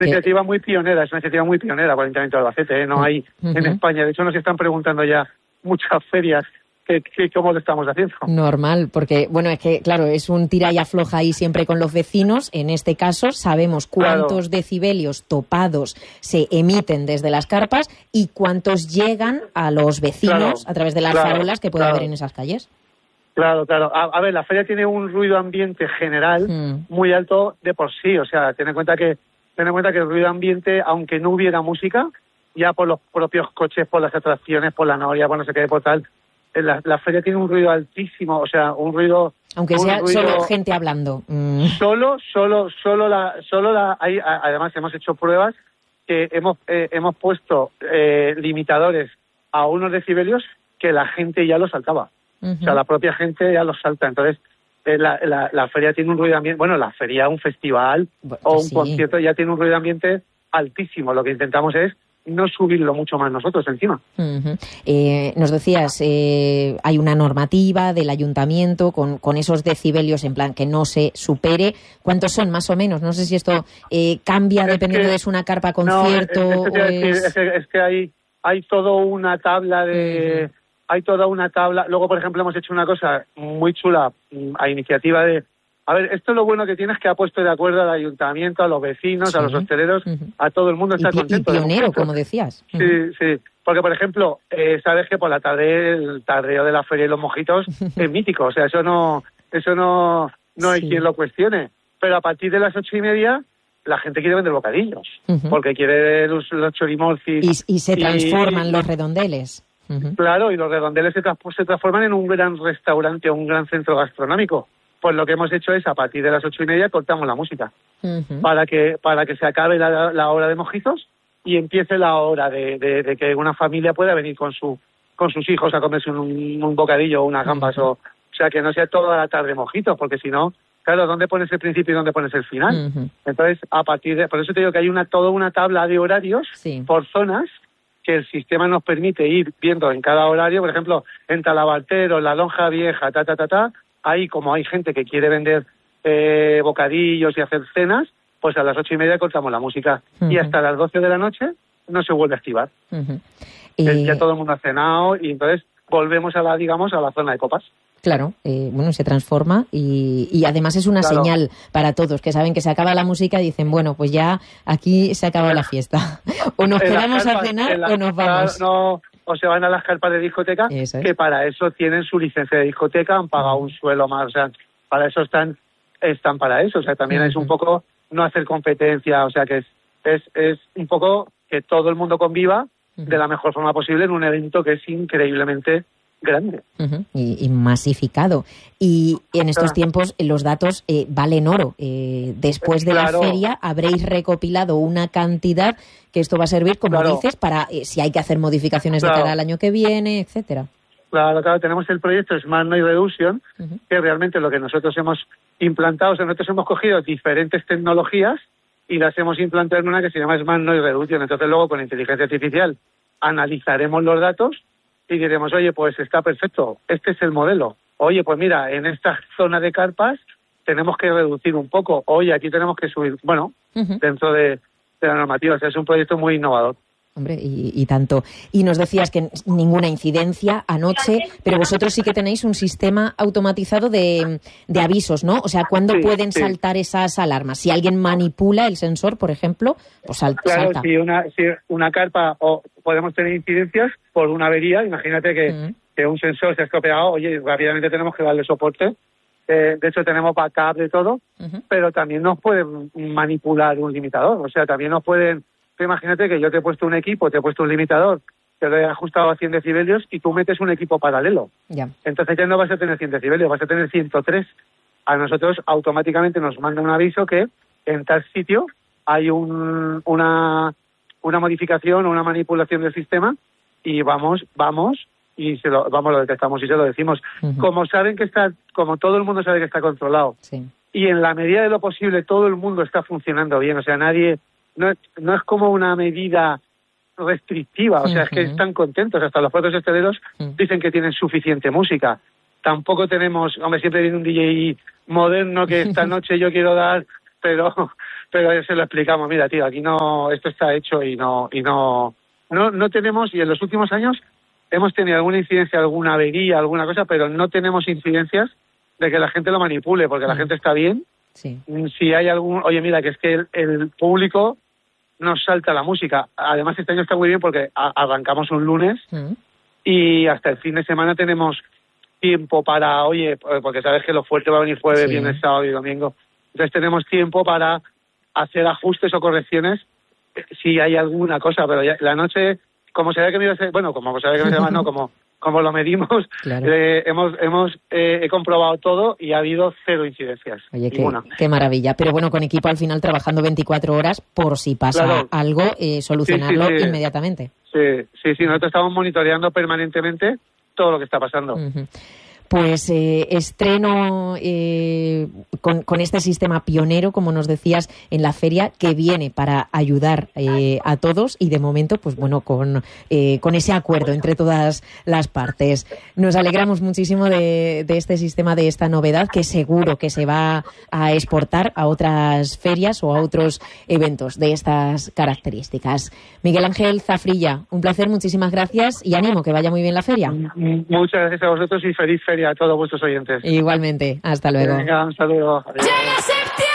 iniciativa muy pionera, es una iniciativa muy pionera para el Ayuntamiento de Albacete, no hay en España. De hecho, nos están preguntando ya muchas ferias cómo lo estamos haciendo. Normal, porque, bueno, es que, claro, es un tira y afloja ahí siempre con los vecinos. En este caso, sabemos cuántos decibelios topados se emiten desde las carpas y cuántos llegan a los vecinos a través de las farolas que puede haber en esas calles. Claro. A ver, la feria tiene un ruido ambiente general muy alto de por sí. O sea, ten en cuenta que el ruido ambiente, aunque no hubiera música, ya por los propios coches, por las atracciones, por la noria, por no sé qué, por tal, la feria tiene un ruido altísimo, o sea, un ruido... Aunque sea solo gente hablando. Además, hemos hecho pruebas que hemos puesto limitadores a unos decibelios que la gente ya los saltaba. O sea, la propia gente ya los salta. Entonces, la feria tiene un ruido ambiente... Bueno, la feria, un festival o un concierto ya tiene un ruido ambiente altísimo. Lo que intentamos es no subirlo mucho más nosotros encima. Nos decías, hay una normativa del ayuntamiento con esos decibelios en plan que no se supere. ¿Cuántos son más o menos? No sé si esto cambia dependiendo de si es una carpa concierto es que hay toda una tabla de... Hay toda una tabla. Luego, por ejemplo, hemos hecho una cosa muy chula a iniciativa de... A ver, esto es lo bueno que tiene, es que ha puesto de acuerdo al ayuntamiento, a los vecinos, a los hosteleros, a todo el mundo está contento. Y pionero, como decías. Sí. Porque, por ejemplo, sabes que por la tarde el tardeo de la feria y los mojitos es mítico. O sea, eso no hay quien lo cuestione. Pero a partir de las 8:30 la gente quiere vender bocadillos. Porque quiere los chorimolcis. Y se transforman los redondeles. Claro, y los redondeles se transforman en un gran restaurante o un gran centro gastronómico. Pues lo que hemos hecho es, a partir de las 8:30, cortamos la música. Para que se acabe la hora de mojitos y empiece la hora de que una familia pueda venir con sus hijos a comerse un bocadillo o unas gambas. O sea, que no sea toda la tarde mojitos, porque si no, claro, ¿dónde pones el principio y dónde pones el final? Entonces, por eso te digo que hay toda una tabla de horarios por zonas que el sistema nos permite ir viendo en cada horario. Por ejemplo, en Talabartero, en la Lonja Vieja, ahí, como hay gente que quiere vender bocadillos y hacer cenas, pues a las 8:30 cortamos la música. Y hasta las 12 de la noche no se vuelve a activar. Ya todo el mundo ha cenado y entonces volvemos a la zona de copas. Claro, se transforma y además es una señal para todos, que saben que se acaba la música y dicen, bueno, pues ya aquí se acaba la fiesta. O nos quedamos a cenar o nos vamos. O se van a las carpas de discoteca, que para eso tienen su licencia de discoteca, han pagado un suelo más, o sea, para eso están para eso. O sea, también es un poco no hacer competencia, o sea, que es un poco que todo el mundo conviva de la mejor forma posible en un evento que es increíblemente grande. Y masificado. Y en estos tiempos los datos valen oro. Después de la feria habréis recopilado una cantidad que esto va a servir, como dices, para si hay que hacer modificaciones de cara al año que viene, etcétera. Claro, tenemos el proyecto Smart Noise Reduction, que realmente lo que nosotros hemos implantado, o sea, nosotros hemos cogido diferentes tecnologías y las hemos implantado en una que se llama Smart Noise Reduction. Entonces luego con inteligencia artificial analizaremos los datos y diremos, oye, pues está perfecto, este es el modelo. Oye, pues mira, en esta zona de carpas tenemos que reducir un poco. Oye, aquí tenemos que subir. Bueno, dentro de la normativa. O sea, es un proyecto muy innovador. Hombre, y tanto. Y nos decías que ninguna incidencia anoche, pero vosotros sí que tenéis un sistema automatizado de avisos, ¿no? O sea, ¿cuándo pueden saltar esas alarmas? Si alguien manipula el sensor, por ejemplo, pues salta. Claro, si una carpa, o podemos tener incidencias por una avería. Imagínate que un sensor se ha estropeado, oye, rápidamente tenemos que darle soporte. De hecho, tenemos backup de todo, pero también nos pueden manipular un limitador. O sea, también nos pueden... Imagínate que yo te he puesto un equipo, te he puesto un limitador, te lo he ajustado a 100 decibelios y tú metes un equipo paralelo. Entonces ya no vas a tener 100 decibelios, vas a tener 103. A nosotros automáticamente nos manda un aviso que en tal sitio hay una modificación o una manipulación del sistema y vamos y lo detectamos y se lo decimos. Como todo el mundo sabe que está controlado y en la medida de lo posible todo el mundo está funcionando bien, o sea, nadie... No es como una medida restrictiva, o sea, es que están contentos, hasta los propios hosteleros dicen que tienen suficiente música. Tampoco tenemos, siempre viene un DJ moderno que esta noche yo quiero dar, pero pero se lo explicamos, mira, tío, aquí no, esto está hecho y no tenemos, y en los últimos años hemos tenido alguna incidencia, alguna avería, alguna cosa, pero no tenemos incidencias de que la gente lo manipule, porque la gente está bien. Sí. Si hay oye, mira, que es que el público nos salta la música. Además, este año está muy bien porque arrancamos un lunes y hasta el fin de semana tenemos tiempo para, oye, porque sabes que lo fuerte va a venir jueves, viernes, sábado y domingo. Entonces tenemos tiempo para hacer ajustes o correcciones si hay alguna cosa, pero ya, la noche, como sabía que me iba a ser, bueno, como sabía que me iba a ser, no, como lo medimos, claro. He comprobado todo y ha habido 0 incidencias. Oye, qué maravilla. Pero bueno, con equipo al final trabajando 24 horas por si pasa algo, solucionarlo inmediatamente. Sí, nosotros estamos monitoreando permanentemente todo lo que está pasando. Pues estreno con este sistema pionero, como nos decías, en la feria, que viene para ayudar a todos y de momento, pues bueno, con ese acuerdo entre todas las partes. Nos alegramos muchísimo de este sistema, de esta novedad, que seguro que se va a exportar a otras ferias o a otros eventos de estas características. Miguel Ángel Zafrilla, un placer, muchísimas gracias y ánimo, que vaya muy bien la feria. Muchas gracias a vosotros y feliz feria a todos vuestros oyentes. Igualmente, hasta luego. Venga, un saludo. Adiós.